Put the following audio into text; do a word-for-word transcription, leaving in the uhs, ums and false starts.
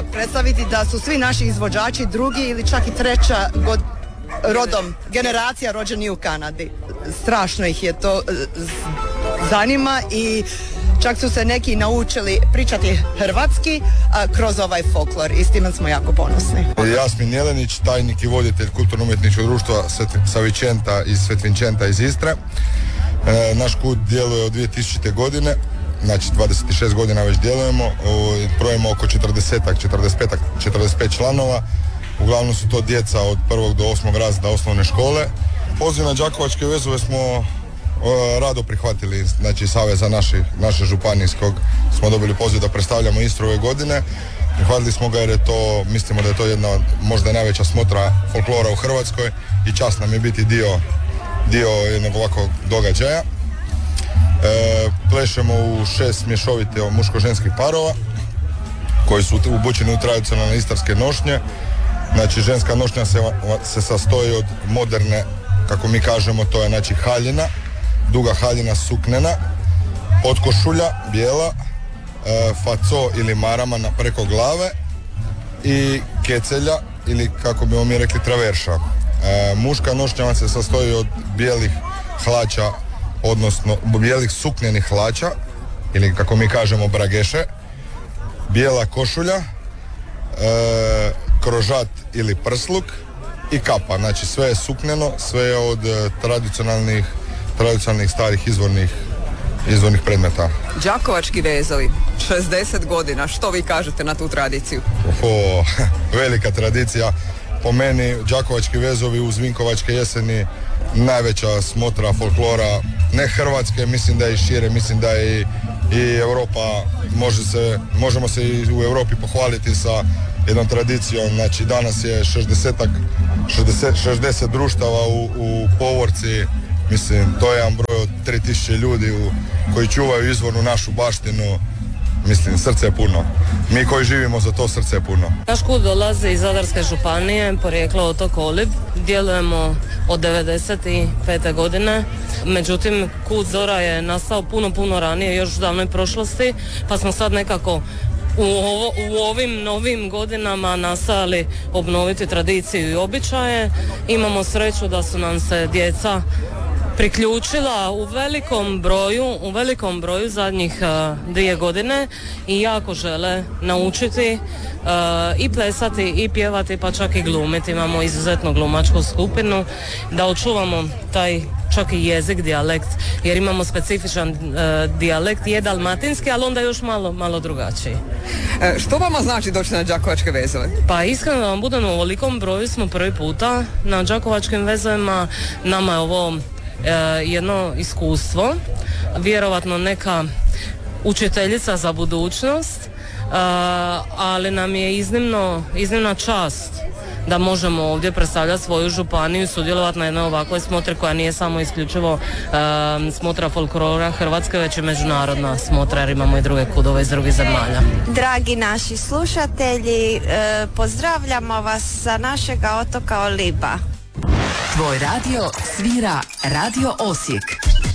predstaviti da su svi naši izvođači drugi ili čak i treća god, rodom, generacija rođeni u Kanadi. Strašno ih je to zanima i čak su se neki naučili pričati hrvatski a, kroz ovaj folklor i s time smo jako ponosni. Jasmin Jelenić, tajnik i voditelj kulturno-umjetničkog društva Savičenta iz Svetvinčenta iz Istre. E, naš kud djeluje od dvije tisućite. godine, znači dvadeset šest godina već djelujemo, brojimo oko četrdeset, četrdeset pet, četrdeset pet članova. Uglavnom su to djeca od prvog do osmog razreda osnovne škole. Poziv na Đakovačke vezove smo rado prihvatili, znači saveza naši, naše županijskog smo dobili poziv da predstavljamo Istru ove godine. Prihvatili smo ga jer je to, mislimo da je to jedna možda najveća smotra folklora u Hrvatskoj i čast nam je biti dio, dio jednog ovakvog događaja. E, plešemo u šest mješovite muško-ženskih parova koji su obučeni u tradicionalne istarske nošnje. Znači ženska nošnja se, se sastoji od moderne, kako mi kažemo, to je znači haljina, duga haljina suknena, potkošulja bijela, e, faco ili marama na preko glave i kecelja ili kako bi mi rekli traverša. E, muška nošnja se sastoji od bijelih hlača, odnosno bijelih suknjenih hlača ili kako mi kažemo brageše, bijela košulja, e, krožat ili prsluk i kapa, znači sve je sukneno, sve je od uh, tradicionalnih, tradicionalnih starih izvornih, izvornih predmeta. Đakovački vezovi, šezdeset godina, što vi kažete na tu tradiciju? O, velika tradicija, po meni Đakovački vezovi uz Vinkovačke jeseni najveća smotra folklora, ne Hrvatske, mislim da je i šire, mislim da je i, i Europa, može se, možemo se i u Europi pohvaliti sa jednom tradicijom, znači danas je šezdeset, šezdeset, šezdeset društava u, u Povorci, mislim to je jedan broj od tri tisuće ljudi u, koji čuvaju izvornu našu baštinu, mislim srce je puno, mi koji živimo za to srce je puno. Naš kud dolazi iz Zadarske županije, porijeklo otok Olib, djelujemo od devedeset pete. godine, međutim kud Zora je nastao puno puno ranije, još u davnoj prošlosti, pa smo sad nekako U, ovo, u ovim novim godinama nastojali obnoviti tradiciju i običaje. Imamo sreću da su nam se djeca priključila u velikom broju, u velikom broju zadnjih uh, dvije godine i jako žele naučiti uh, i plesati i pjevati pa čak i glumiti. Imamo izuzetno glumačku skupinu da očuvamo taj čak i jezik, dijalekt, jer imamo specifičan uh, dijalekt, je dalmatinski, ali onda još malo, malo drugačiji. E, što vama znači doći na Đakovačke vezove? Pa iskreno da vam budem, u ovolikom broju smo prvi puta na Đakovačkim vezovima, nama je ovo uh, jedno iskustvo, vjerovatno neka učiteljica za budućnost, uh, ali nam je iznimno, iznimna čast da možemo ovdje predstavljati svoju županiju i sudjelovati na jednoj ovakvoj smotri koja nije samo isključivo uh, smotra folklora Hrvatske, već i međunarodna smotra jer imamo i druge kudove iz drugih zemalja. Dragi naši slušatelji, uh, pozdravljamo vas sa našega otoka Oliba. Tvoj radio svira Radio Osijek.